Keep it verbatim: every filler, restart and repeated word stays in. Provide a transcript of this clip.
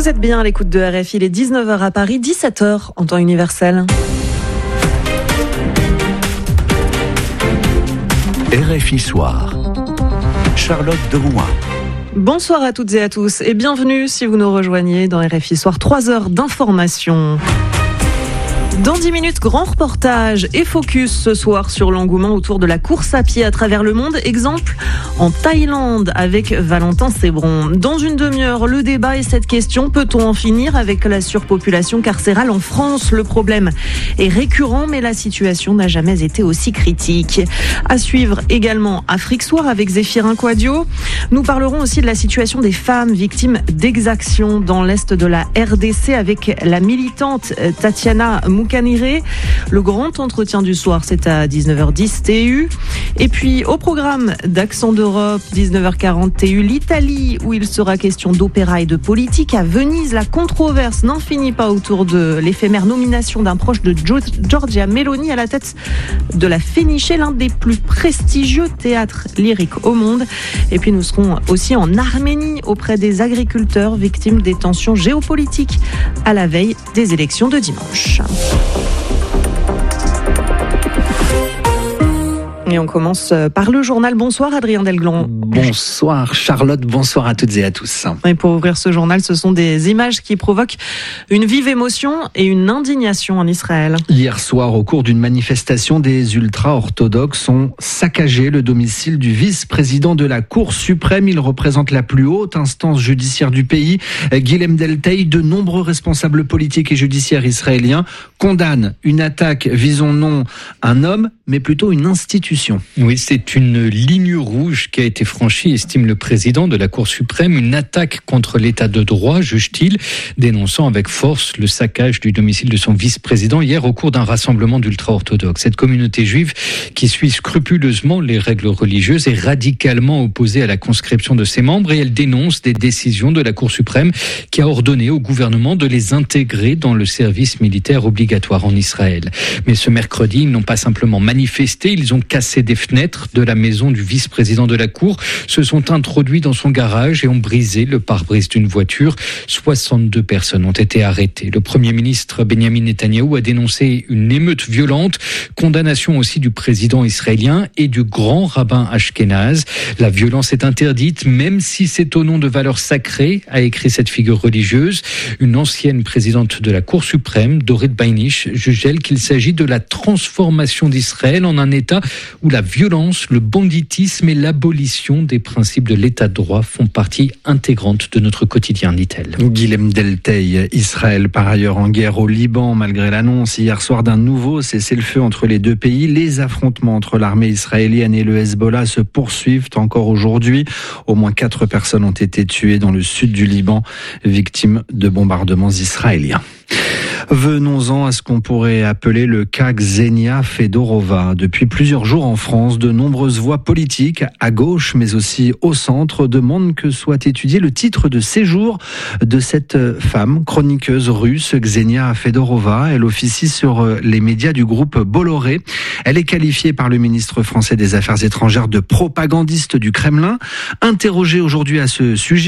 Vous êtes bien à l'écoute de R F I, il est dix-neuf heures à Paris, dix-sept heures en temps universel. R F I Soir. Charlotte Derouin. Bonsoir à toutes et à tous et bienvenue si vous nous rejoignez dans R F I Soir, trois heures d'information. Dans dix minutes, grand reportage et focus ce soir sur l'engouement autour de la course à pied à travers le monde. Exemple en Thaïlande avec Valentin Sébron. Dans une demi-heure, le débat et cette question, peut-on en finir avec la surpopulation carcérale en France? Le problème est récurrent, mais la situation n'a jamais été aussi critique. À suivre également Afrique Soir avec Zéphirin Quadio. Nous parlerons aussi de la situation des femmes victimes d'exactions dans l'est de la R D C avec la militante Tatiana Moukaniré. Le grand entretien du soir, c'est à dix-neuf heures dix T U. Et puis au programme d'Accent d'Europe, dix-neuf heures quarante T U, l'Italie, où il sera question d'opéra et de politique. À Venise, la controverse n'en finit pas autour de l'éphémère nomination d'un proche de Giorgia Meloni à la tête de la Féniché, l'un des plus prestigieux théâtres lyriques au monde. Et puis nous serons aussi en Arménie auprès des agriculteurs victimes des tensions géopolitiques à la veille des élections de dimanche. Et on commence par le journal. Bonsoir Adrien Delgland. Bonsoir Charlotte, bonsoir à toutes et à tous. Et pour ouvrir ce journal, ce sont des images qui provoquent une vive émotion et une indignation en Israël. Hier soir, au cours d'une manifestation, des ultra-orthodoxes ont saccagé le domicile du vice-président de la Cour suprême. Il représente la plus haute instance judiciaire du pays. Guilhem Delteil, de nombreux responsables politiques et judiciaires israéliens condamnent une attaque visant non un homme, mais plutôt une institution. Oui, c'est une ligne rouge qui a été franchie, estime le président de la Cour suprême, une attaque contre l'état de droit, juge-t-il, dénonçant avec force le saccage du domicile de son vice-président hier au cours d'un rassemblement d'ultra-orthodoxes. Cette communauté juive, qui suit scrupuleusement les règles religieuses, est radicalement opposée à la conscription de ses membres et elle dénonce des décisions de la Cour suprême qui a ordonné au gouvernement de les intégrer dans le service militaire obligatoire en Israël. Mais ce mercredi, ils n'ont pas simplement manifesté, ils ont cassé des fenêtres de la maison du vice-président de la Cour, se sont introduits dans son garage et ont brisé le pare-brise d'une voiture. soixante-deux personnes ont été arrêtées. Le Premier ministre Benjamin Netanyahou a dénoncé une émeute violente, condamnation aussi du président israélien et du grand rabbin Ashkenaz. La violence est interdite, même si c'est au nom de valeurs sacrées, a écrit cette figure religieuse. Une ancienne présidente de la Cour suprême, Dorit Beinish, juge elle qu'il s'agit de la transformation d'Israël en un État où la violence, le banditisme et l'abolition des principes de l'état de droit font partie intégrante de notre quotidien, dit-elle. Guilhem Delteil, Israël par ailleurs en guerre au Liban, malgré l'annonce hier soir d'un nouveau cessez-le-feu entre les deux pays. Les affrontements entre l'armée israélienne et le Hezbollah se poursuivent encore aujourd'hui. Au moins quatre personnes ont été tuées dans le sud du Liban, victimes de bombardements israéliens. Venons-en à ce qu'on pourrait appeler le cas Ksenia Fedorova. Depuis plusieurs jours en France, de nombreuses voix politiques, à gauche mais aussi au centre, demandent que soit étudié le titre de séjour de cette femme chroniqueuse russe, Ksenia Fedorova. Elle officie sur les médias du groupe Bolloré. Elle est qualifiée par le ministre français des Affaires étrangères de propagandiste du Kremlin. Interrogée aujourd'hui à ce sujet,